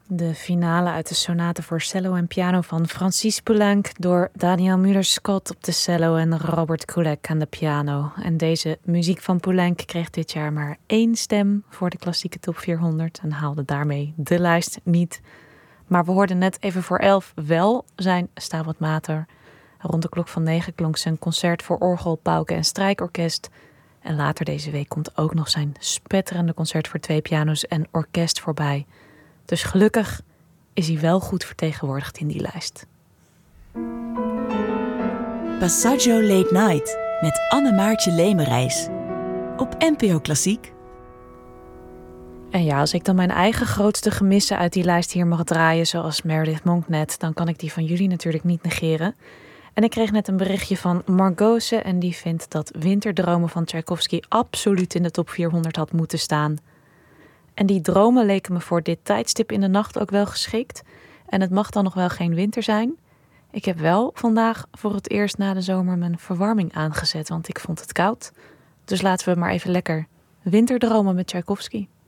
De finale uit de sonate voor cello en piano van Francis Poulenc door Daniel Müller-Scott op de cello en Robert Kullek aan de piano. En deze muziek van Poulenc kreeg dit jaar maar 1 stem voor de klassieke top 400 en haalde daarmee de lijst niet. Maar we hoorden net even voor 11 wel zijn Stabat Mater. Rond de klok van 9 klonk zijn concert voor orgel, pauken en strijkorkest. En later deze week komt ook nog zijn spetterende concert voor 2 piano's en orkest voorbij. Dus gelukkig is hij wel goed vertegenwoordigd in die lijst. Passaggio Late Night met Anne-Maartje Lemerijs op NPO Klassiek. En ja, als ik dan mijn eigen grootste gemissen uit die lijst hier mag draaien, zoals Meredith Monk net, dan kan ik die van jullie natuurlijk niet negeren. En ik kreeg net een berichtje van Margose en die vindt dat Winterdromen van Tchaikovsky absoluut in de top 400 had moeten staan. En die dromen leken me voor dit tijdstip in de nacht ook wel geschikt. En het mag dan nog wel geen winter zijn. Ik heb wel vandaag voor het eerst na de zomer mijn verwarming aangezet, want ik vond het koud. Dus laten we maar even lekker winterdromen met Tchaikovsky.